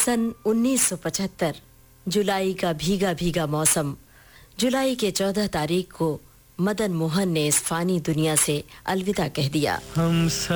सन 1975 जुलाई का भीगा भीगा मौसम। जुलाई के 14 तारीख को मदन मोहन ने इस फानी दुनिया से अलविदा कह दिया। हम